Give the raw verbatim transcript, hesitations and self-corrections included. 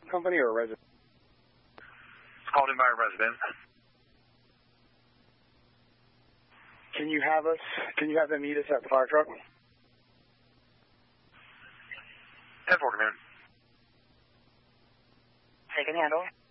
company or a resident? It's called in by a resident. Can you have us, can you have them meet us at the fire truck? ten four, command. Take a handle.